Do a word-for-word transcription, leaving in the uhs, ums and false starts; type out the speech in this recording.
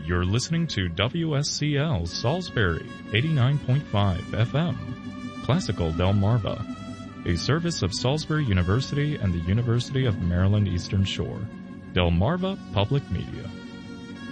You're listening to W S C L Salisbury, eighty-nine point five F M, Classical Delmarva, a service of Salisbury University and the University of Maryland Eastern Shore. Delmarva Public Media.